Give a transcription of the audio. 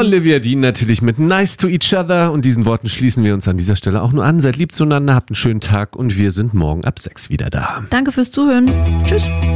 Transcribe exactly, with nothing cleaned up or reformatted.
Olivia Dean natürlich mit Nice to Each Other. Und diesen Worten schließen wir uns an dieser Stelle auch nur an. Seid lieb zueinander, habt einen schönen Tag und wir sind morgen ab sechs wieder da. Danke fürs Zuhören. Tschüss.